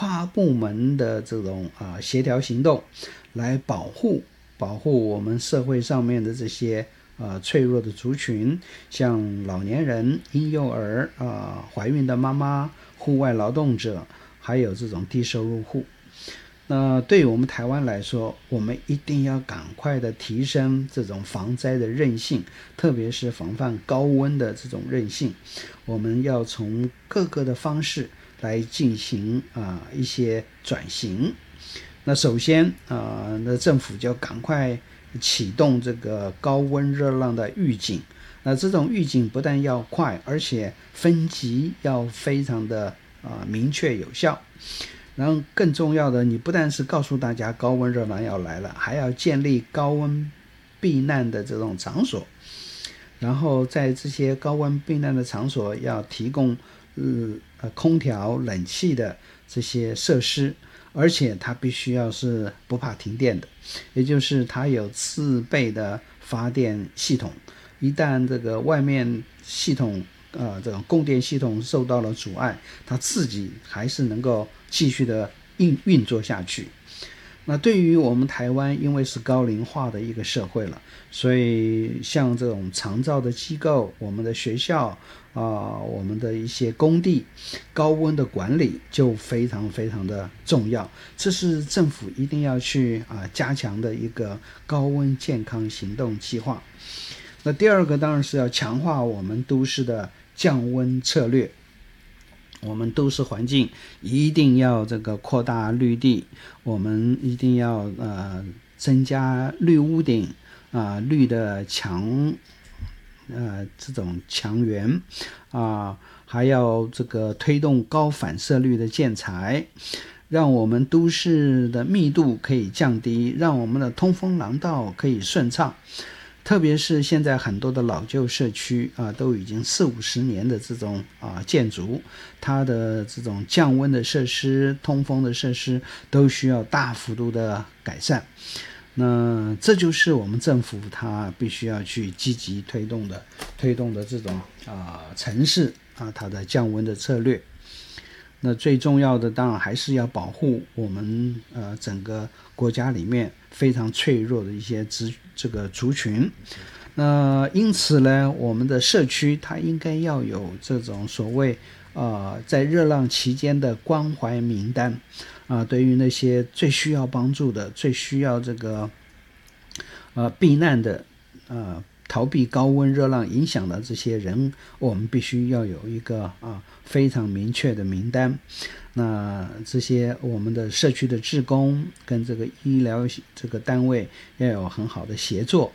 跨部门的这种协调行动，来保护我们社会上面的这些脆弱的族群，像老年人、婴幼儿怀孕的妈妈、户外劳动者，还有这种低收入户。那对于我们台湾来说，我们一定要赶快的提升这种防灾的韧性，特别是防范高温的这种韧性。我们要从各个的方式来进行一些转型。那首先那政府就要赶快启动这个高温热浪的预警。那这种预警不但要快，而且分级要非常的明确有效。然后更重要的，你不但是告诉大家高温热浪要来了，还要建立高温避难的这种场所，然后在这些高温避难的场所要提供空调、冷气的这些设施，而且它必须要是不怕停电的，也就是它有自备的发电系统，一旦这个外面系统这种供电系统受到了阻碍，它自己还是能够继续的运作下去。那对于我们台湾，因为是高龄化的一个社会了，所以像这种长照的机构、我们的学校我们的一些工地，高温的管理就非常非常的重要。这是政府一定要去加强的一个高温健康行动计划。那第二个当然是要强化我们都市的降温策略。我们都市环境一定要这个扩大绿地，我们一定要增加绿屋顶绿的墙这种墙垣还要这个推动高反射率的建材，让我们都市的密度可以降低，让我们的通风廊道可以顺畅。特别是现在很多的老旧社区都已经40-50年的这种建筑，它的这种降温的设施、通风的设施都需要大幅度的改善。那这就是我们政府它必须要去积极推动的这种城市它的降温的策略。那最重要的当然还是要保护我们整个国家里面非常脆弱的一些这个族群。那因此呢，我们的社区它应该要有这种所谓在热浪期间的关怀名单对于那些最需要帮助的、最需要这个避难的逃避高温热浪影响的这些人，我们必须要有一个非常明确的名单。那这些我们的社区的志工跟这个医疗这个单位要有很好的协作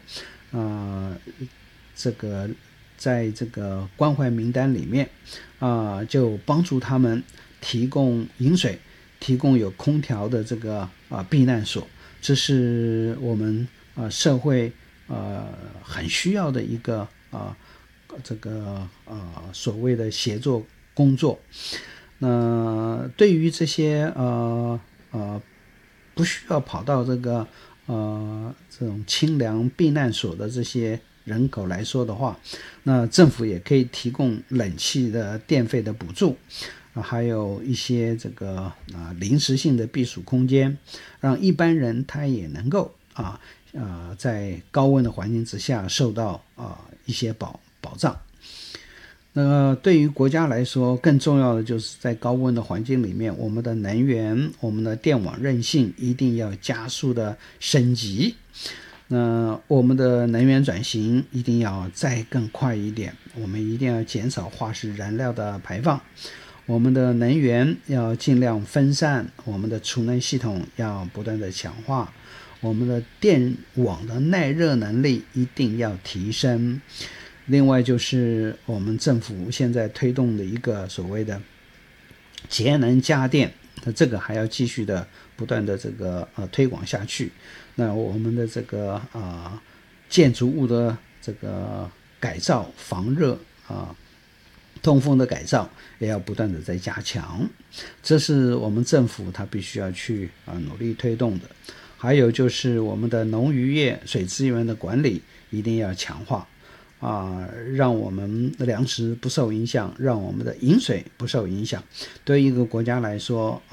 这个在这个关怀名单里面就帮助他们提供饮水，提供有空调的这个避难所，这是我们社会很需要的一个这个所谓的协作工作。那对于这些不需要跑到这个这种清凉避难所的这些人口来说的话，那政府也可以提供冷气的电费的补助还有一些这个临时性的避暑空间，让一般人他也能够在高温的环境之下受到一些保障。那对于国家来说，更重要的就是在高温的环境里面，我们的能源、我们的电网韧性一定要加速的升级。那我们的能源转型一定要再更快一点，我们一定要减少化石燃料的排放，我们的能源要尽量分散，我们的储能系统要不断的强化，我们的电网的耐热能力一定要提升。另外就是我们政府现在推动的一个所谓的节能家电，那这个还要继续的不断的这个推广下去。那我们的这个建筑物的这个改造、防热通风的改造也要不断的在加强，这是我们政府它必须要去努力推动的。还有就是我们的农渔业水资源的管理一定要强化让我们的粮食不受影响，让我们的饮水不受影响。对于一个国家来说